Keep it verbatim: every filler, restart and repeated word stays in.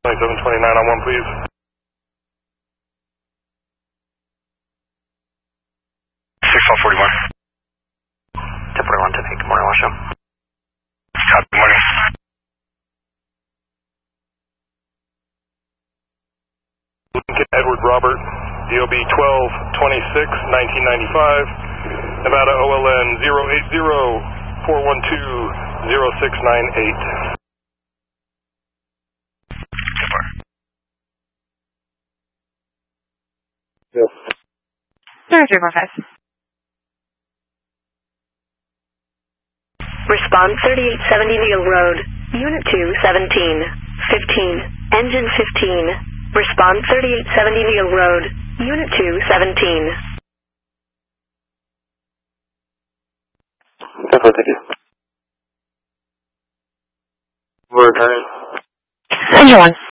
twenty-seven twenty-nine on one, please. six one forty-one. ten forty-one, ten eight, good morning, Washoe. Good morning. Lincoln Edward Robert, D O B twelve twenty-six nineteen ninety-five, Nevada O L N zero eight zero four one two zero six nine eight. Yes. Sorry, three one five. Respond thirty-eight seventy Neal Road, Unit two, seventeen, fifteen, Engine fifteen. Respond thirty-eight seventy Neal Road, Unit two, seventeen. Definitely, thank you. We're returning. Engine one.